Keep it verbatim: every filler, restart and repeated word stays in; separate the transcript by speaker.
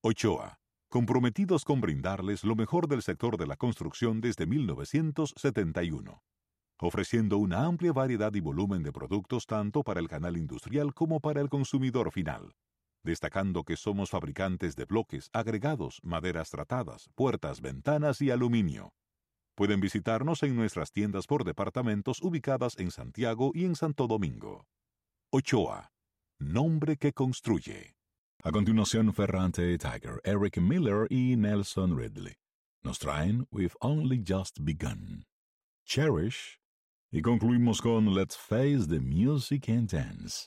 Speaker 1: Ochoa, comprometidos con brindarles lo mejor del sector de la construcción desde mil novecientos setenta y uno, ofreciendo una amplia variedad y volumen de productos tanto para el canal industrial como para el consumidor final, destacando que somos fabricantes de bloques, agregados, maderas tratadas, puertas, ventanas y aluminio. Pueden visitarnos en nuestras tiendas por departamentos ubicadas en Santiago y en Santo Domingo. Ochoa, nombre que construye. A continuación, Ferrante Tiger, Eric Miller y Nelson Ridley nos traen We've Only Just Begun, Cherish, y concluimos con Let's Face the Music and Dance.